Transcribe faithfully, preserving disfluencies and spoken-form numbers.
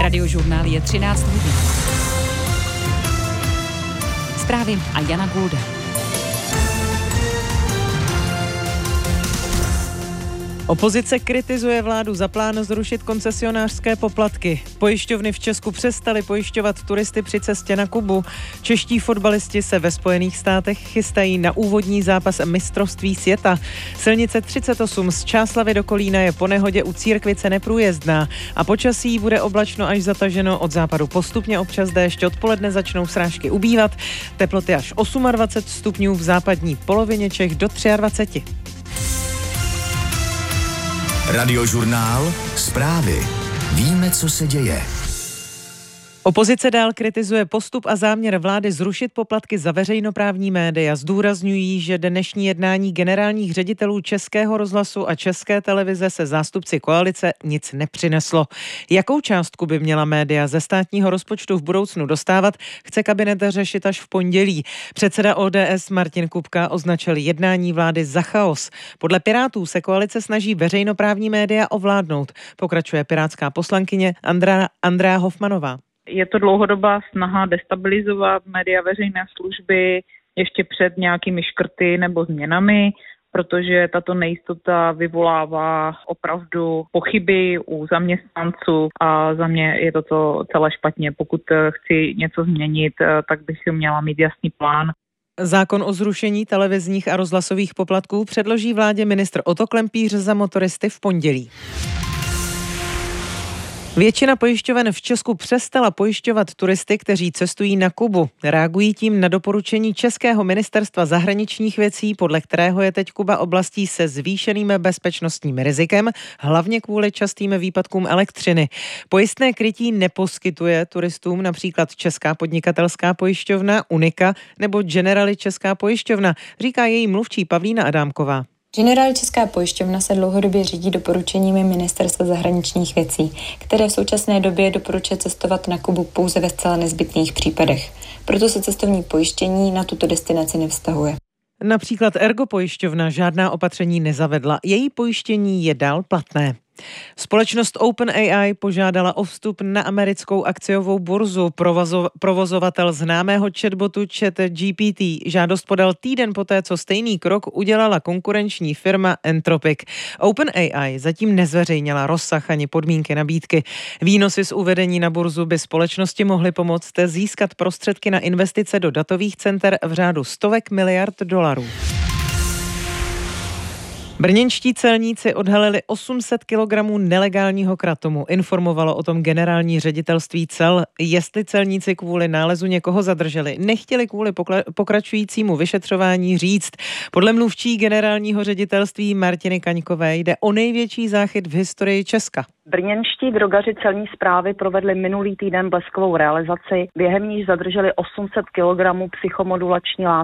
Radiožurnál je třináct hodin. Zprávy a Jana Gulda. Opozice kritizuje vládu za plán zrušit koncesionářské poplatky. Pojišťovny v Česku přestaly pojišťovat turisty při cestě na Kubu. Čeští fotbalisti se ve Spojených státech chystají na úvodní zápas mistrovství světa. Silnice třicet osm z Čáslavy do Kolína je po nehodě u Církvice neprůjezdná a počasí bude oblačno až zataženo, od západu postupně občas déšť, odpoledne začnou srážky ubývat. Teploty až dvacet osm stupňů, v západní polovině Čech do dvacet tři. Radiožurnál, zprávy. Víme, co se děje. Opozice dál kritizuje postup a záměr vlády zrušit poplatky za veřejnoprávní média. Zdůrazňují, že dnešní jednání generálních ředitelů Českého rozhlasu a České televize se zástupci koalice nic nepřineslo. Jakou částku by měla média ze státního rozpočtu v budoucnu dostávat, chce kabinet řešit až v pondělí. Předseda O D S Martin Kupka označil jednání vlády za chaos. Podle Pirátů se koalice snaží veřejnoprávní média ovládnout, pokračuje pirátská poslankyně Andrá, Andrea Hofmanová. Je to dlouhodobá snaha destabilizovat média veřejné služby ještě před nějakými škrty nebo změnami, protože tato nejistota vyvolává opravdu pochyby u zaměstnanců a za mě je to celé špatně. Pokud chci něco změnit, tak bych měla mít jasný plán. Zákon o zrušení televizních a rozhlasových poplatků předloží vládě ministr Otto Klempíř za motoristy v pondělí. Většina pojišťoven v Česku přestala pojišťovat turisty, kteří cestují na Kubu. Reagují tím na doporučení Českého ministerstva zahraničních věcí, podle kterého je teď Kuba oblastí se zvýšeným bezpečnostním rizikem, hlavně kvůli častým výpadkům elektřiny. Pojistné krytí neposkytuje turistům například Česká podnikatelská pojišťovna, Unika nebo Generali Česká pojišťovna, říká její mluvčí Pavlína Adámková. Generali Česká pojišťovna se dlouhodobě řídí doporučeními Ministerstva zahraničních věcí, které v současné době doporučuje cestovat na Kubu pouze ve zcela nezbytných případech. Proto se cestovní pojištění na tuto destinaci nevztahuje. Například Ergo pojišťovna žádná opatření nezavedla, její pojištění je dál platné. Společnost OpenAI požádala o vstup na americkou akciovou burzu. Provozo- provozovatel známého chatbotu ChatGPT žádost podal týden poté, co stejný krok udělala konkurenční firma Anthropic. OpenAI zatím nezveřejnila rozsah ani podmínky nabídky. Výnosy z uvedení na burzu by společnosti mohly pomoct získat prostředky na investice do datových center v řádu stovek miliard dolarů. Brněnští celníci odhalili osm set kilogramů nelegálního kratomu. Informovalo o tom generální ředitelství cel. Jestli celníci kvůli nálezu někoho zadrželi, nechtěli kvůli pokla- pokračujícímu vyšetřování říct. Podle mluvčí generálního ředitelství Martiny Kaňkové jde o největší záchyt v historii Česka. Brněnští drogaři celní správy provedli minulý týden bleskovou realizaci, během níž zadrželi osm set kilogramů psychomodulační látky.